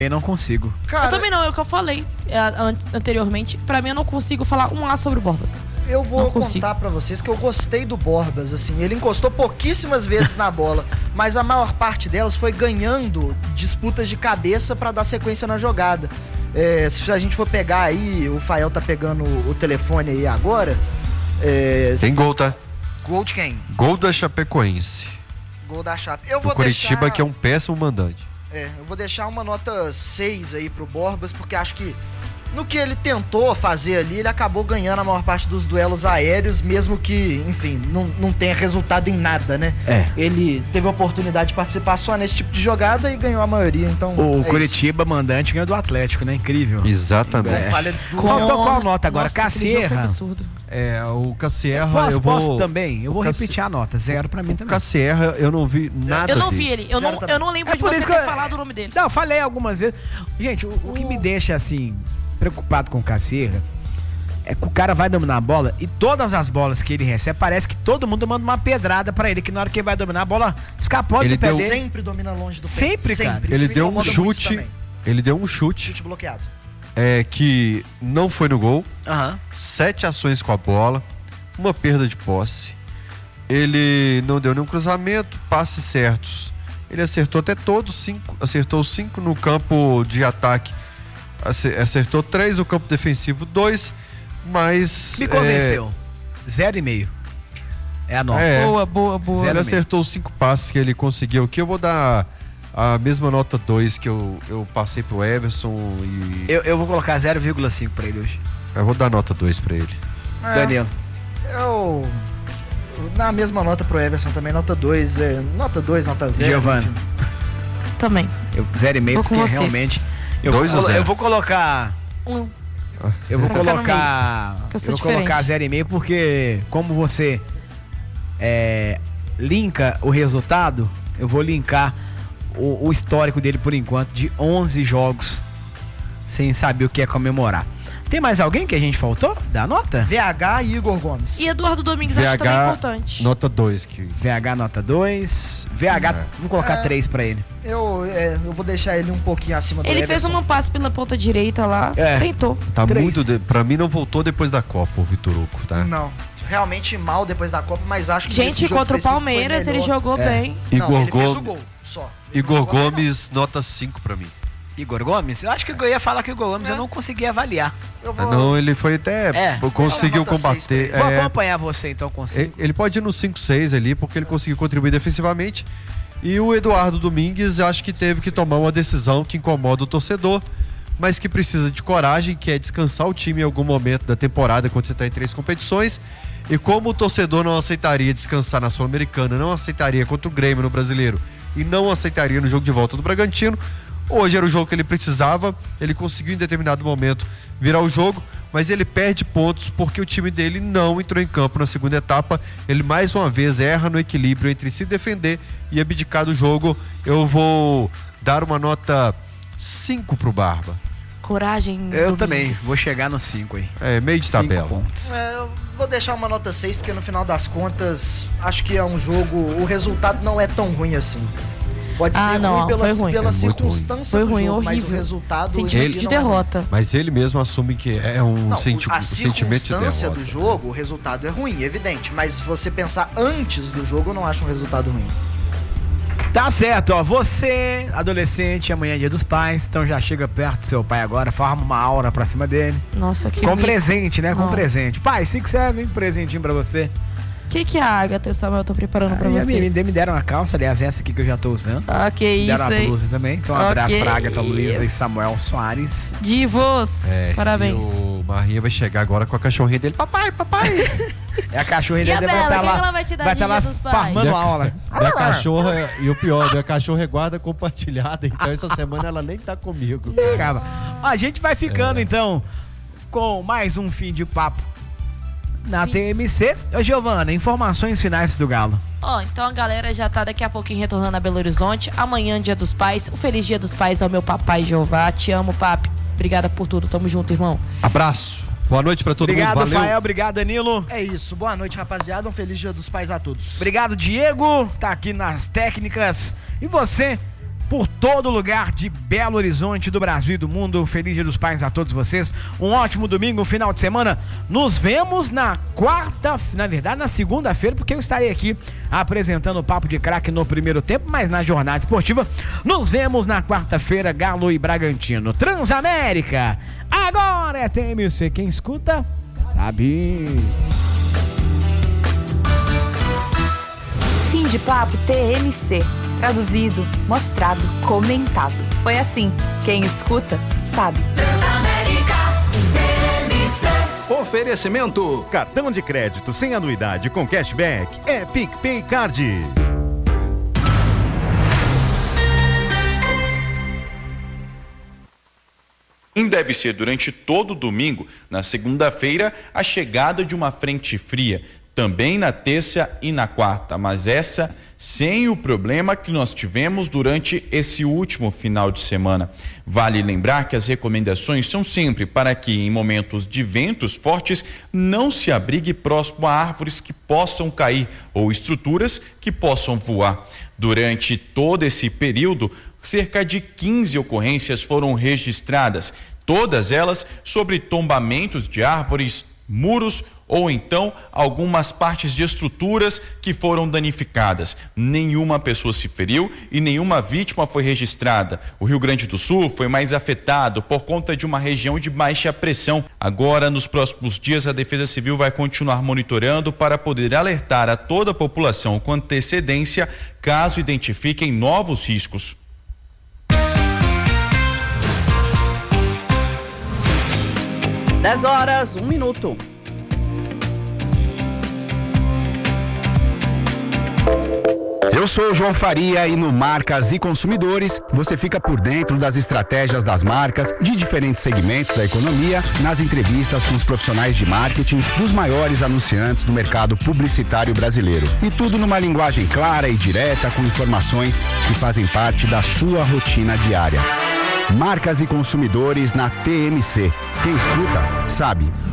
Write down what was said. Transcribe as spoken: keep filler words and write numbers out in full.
Eu não consigo. Cara, eu também não, é o que eu falei é, an- anteriormente. Pra mim, eu não consigo falar um A sobre o Borbas. Eu vou Não consigo. contar pra vocês que eu gostei do Borbas, assim, ele encostou pouquíssimas vezes na bola, mas a maior parte delas foi ganhando disputas de cabeça pra dar sequência na jogada. É, se a gente for pegar aí, o Fael tá pegando o telefone aí agora. É, Tem gol, tá? Gol de quem? Gol da Chapecoense. Gol da Chape. Eu O vou Curitiba, deixar... que é um péssimo mandante. É, eu vou deixar uma nota seis aí pro Borbas, porque acho que no que ele tentou fazer ali, ele acabou ganhando a maior parte dos duelos aéreos, mesmo que, enfim, não, não tenha resultado em nada, né? É. Ele teve a oportunidade de participar só nesse tipo de jogada e ganhou a maioria, então O é Curitiba mandante ganhou do Atlético, né? Incrível. Exatamente. isso. Não falha do... Faltou qual nota agora? Nossa, aquele jogo foi Cassierra. absurdo. É, o Cassierra, Posso, eu vou... posso também? Eu vou o Cassi- repetir a nota. Zero pra mim O também. Cassierra, eu não vi nada Eu não dele. vi ele. Eu Zero não, também. eu não lembro É de por você isso ter que eu- falado o nome dele. Não, eu falei algumas vezes. Gente, o, o que me deixa, assim, preocupado com o Cassierra é que o cara vai dominar a bola e todas as bolas que ele recebe, parece que todo mundo manda uma pedrada pra ele, que na hora que ele vai dominar a bola, escapou Ele do pé deu- dele. Sempre domina longe do pé. Sempre, cara. Isso Ele me deu um incomoda muito chute, também. ele deu um chute, Chute bloqueado. é, que não foi no gol. Aham. Sete ações com a bola, uma perda de posse. Ele não deu nenhum cruzamento, passes certos. Ele acertou até todos, cinco, acertou cinco no campo de ataque, ace- acertou três no campo defensivo, dois, mas... Me convenceu. Zero e meio. É a nota. É, Boa, boa, boa. ele Zero acertou os cinco passes que ele conseguiu aqui. Eu vou dar a mesma nota dois que eu, eu passei pro Everson e... Eu, eu vou colocar zero vírgula cinco pra ele hoje. Eu vou dar nota dois pra ele. É, Danilo. Eu... Na mesma nota pro Everson também, nota dois. É, nota dois, nota zero. Giovana. enfim. Também. Eu, zero e meio, Vou com porque vocês. realmente... Eu, Dois vou, ou colo- zero? eu vou colocar... Um. Eu vou Vou colocar no colocar... que eu Eu sou vou colocar diferente. zero e meio porque, como você é, linka o resultado, eu vou linkar o, o histórico dele por enquanto de onze jogos sem saber o que é comemorar. Tem mais alguém que a gente faltou? Dá nota? V H e Igor Gomes. E Eduardo Domingues acho também importante. nota dois. Que... V H nota dois. V H, É. vou colocar É. três pra ele. Eu, é, eu vou deixar ele um pouquinho acima do Ele Everson. fez um passe pela ponta direita lá. É. Tentou. Tá Três. muito... De... Pra mim não voltou depois da Copa, o Vitor Hugo, tá? Não, realmente mal depois da Copa, mas acho que Gente, nesse jogo contra o específico foi Palmeiras ele melhor. jogou É. bem. Não, Igor, ele fez o Gomes... gol, só. Igor Jogou bem, Gomes, nota cinco pra mim. Igor Gomes? Eu acho que eu ia falar que o Igor Gomes É. eu não consegui avaliar. não. Eu Ah, vou... não, ele foi até... É. Conseguiu Nota seis pra combater. ele. Vou é, acompanhar você então com ele, cinco. ele pode ir no cinco seis ali, porque ele conseguiu contribuir defensivamente. E o Eduardo Domingues, acho que teve que tomar uma decisão que incomoda o torcedor, mas que precisa de coragem, que é descansar o time em algum momento da temporada, quando você está em três competições. E como o torcedor não aceitaria descansar na Sul-Americana, não aceitaria contra o Grêmio no Brasileiro e não aceitaria no jogo de volta do Bragantino, hoje era o jogo que ele precisava, ele conseguiu em determinado momento virar o jogo, mas ele perde pontos porque o time dele não entrou em campo na segunda etapa. Ele mais uma vez erra no equilíbrio entre se defender e abdicar do jogo. Eu vou dar uma nota cinco pro Barba. Coragem. Eu Domingues. também, vou chegar no cinco aí. É, meio de Cinco tabela. pontos. É, eu vou deixar uma nota seis, porque no final das contas, acho que é um jogo, o resultado não é tão ruim assim. Pode Ah, ser não, ruim pela, foi ruim. pela É muito circunstância ruim. do Foi jogo, ruim, mas o horrível. resultado Sentimento em si de não é ruim. derrota. Mas ele mesmo assume que é um Não, senti a sentimento de circunstância derrota. do jogo, o resultado é ruim, evidente. Mas se você pensar antes do jogo, eu não acho um resultado ruim. Tá certo, ó. Você, adolescente, amanhã é dia dos pais, então já chega perto do seu pai agora, forma uma aura pra cima dele. Nossa, que Com mico. presente, né? Com Não. presente. Pai, Six Seven, presentinho pra você. O que, que a Agatha e o Samuel estão preparando pra Aí, você? Me, me deram uma calça, aliás, essa aqui que eu já tô usando. Ah, que Me isso, deram uma hein? blusa também. Então, um abraço Ok, pra Agatha Luiza e isso. Samuel Soares. Divos, É, parabéns. E o Marrinha vai chegar agora com a cachorrinha dele. Papai, papai! É a cachorrinha E a dele, vai Bela, estar o que lá. ela vai te dar Vai de estar lá Dia dos Pais? farmando Minha- aula. Minha cachorra, e o pior, minha cachorra é guarda compartilhada, então essa semana ela nem tá comigo. Acaba. A gente vai ficando, então, com mais um fim de papo na T M C. Ô, Giovana, informações finais do Galo. Ó, então a galera já tá daqui a pouquinho retornando a Belo Horizonte. Amanhã, Dia dos Pais. Um feliz Dia dos Pais ao meu papai Jeová. Te amo, papi. Obrigada por tudo. Tamo junto, irmão. Abraço. Boa noite pra todo Obrigado, mundo. Valeu. Fael. Obrigado, Danilo. É isso. Boa noite, rapaziada. Um feliz Dia dos Pais a todos. Obrigado, Diego. Tá aqui nas técnicas. E você por todo lugar de Belo Horizonte, do Brasil e do mundo. Feliz Dia dos Pais a todos vocês. Um ótimo domingo, final de semana. Nos vemos na quarta, na verdade na segunda-feira, porque eu estarei aqui apresentando o Papo de Craque no primeiro tempo, mas na jornada esportiva. Nos vemos na quarta-feira, Galo e Bragantino. Transamérica, agora é T M C. Quem escuta, sabe. Fim de papo T M C. Traduzido, mostrado, comentado. Foi assim. Quem escuta, sabe. Transamérica T M C. Oferecimento: cartão de crédito sem anuidade com cashback é PicPay Card. Deve ser durante todo o domingo, na segunda-feira, a chegada de uma frente fria, também na terça e na quarta, mas essa sem o problema que nós tivemos durante esse último final de semana. Vale lembrar que as recomendações são sempre para que, em momentos de ventos fortes, não se abrigue próximo a árvores que possam cair ou estruturas que possam voar. Durante todo esse período, cerca de quinze ocorrências foram registradas, todas elas sobre tombamentos de árvores, muros ou então algumas partes de estruturas que foram danificadas. Nenhuma pessoa se feriu e nenhuma vítima foi registrada. O Rio Grande do Sul foi mais afetado por conta de uma região de baixa pressão. Agora, nos próximos dias, a Defesa Civil vai continuar monitorando para poder alertar a toda a população com antecedência caso identifiquem novos riscos. dez horas, um minuto. Eu sou o João Faria e no Marcas e Consumidores você fica por dentro das estratégias das marcas de diferentes segmentos da economia, nas entrevistas com os profissionais de marketing dos maiores anunciantes do mercado publicitário brasileiro. E tudo numa linguagem clara e direta, com informações que fazem parte da sua rotina diária. Marcas e Consumidores na T M C. Quem escuta, sabe.